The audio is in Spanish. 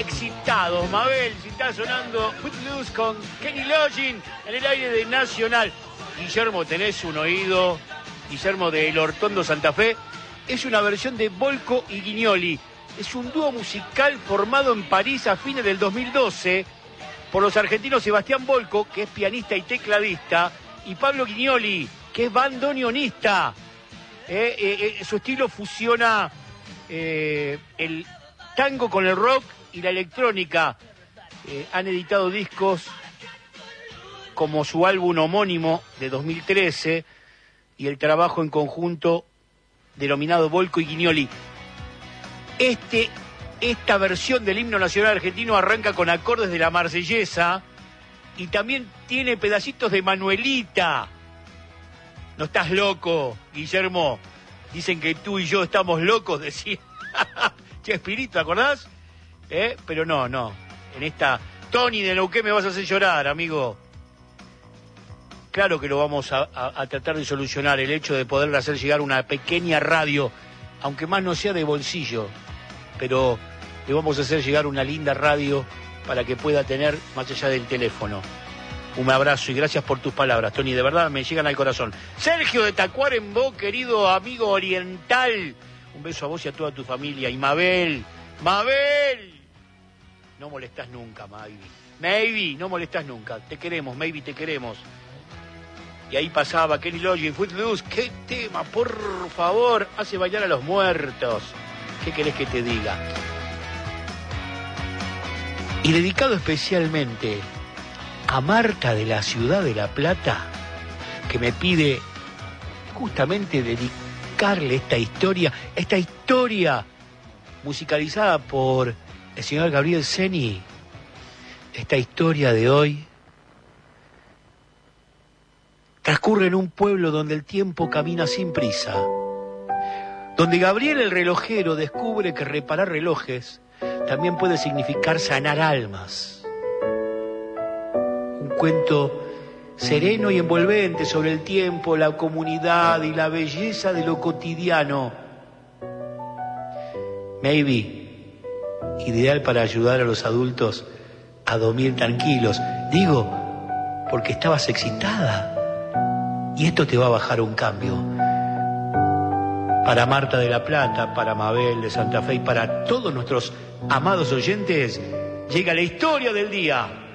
excitados, Mabel, si está sonando Footloose con Kenny Loggins en el aire de Nacional. Guillermo, tenés un oído, Guillermo de El Hortondo Santa Fe, es una versión de Volco y Guignoli. Es un dúo musical formado en París a fines del 2012 por los argentinos Sebastián Volco, que es pianista y tecladista, y Pablo Guignoli, que es bandoneonista. Su estilo fusiona el tango con el rock y la electrónica. Han editado discos como su álbum homónimo de 2013 y el trabajo en conjunto denominado Volco y Guignoli. Esta versión del himno nacional argentino arranca con acordes de la Marsellesa y también tiene pedacitos de Manuelita. No estás loco, Guillermo. Dicen que tú y yo estamos locos, decía. Che, Espíritu, ¿acordás? Pero no. En esta... Tony de Neuquén, me vas a hacer llorar, amigo. Claro que lo vamos a tratar de solucionar, el hecho de poder hacer llegar una pequeña radio, aunque más no sea de bolsillo, pero le vamos a hacer llegar una linda radio para que pueda tener más allá del teléfono. Un abrazo y gracias por tus palabras, Tony, de verdad me llegan al corazón. Sergio de Tacuarembó, querido amigo oriental, un beso a vos y a toda tu familia. Y Mabel, no molestás nunca, Maybe, no molestás nunca, te queremos, Maybe, te queremos. Y ahí pasaba Kenny Loggins, Footloose, qué tema, por favor, hace bailar a los muertos. ¿Qué querés que te diga? Y dedicado especialmente a Marta de la Ciudad de La Plata, que me pide justamente dedicarle esta historia musicalizada por el señor Gabriel Ceni, esta historia de hoy transcurre en un pueblo donde el tiempo camina sin prisa, donde Gabriel el relojero descubre que reparar relojes también puede significar sanar almas. Un cuento sereno y envolvente sobre el tiempo, la comunidad y la belleza de lo cotidiano. Maybe, ideal para ayudar a los adultos a dormir tranquilos. Digo, porque estabas excitada. Y esto te va a bajar un cambio. Para Marta de La Plata, para Mabel de Santa Fe y para todos nuestros amados oyentes, llega la historia del día.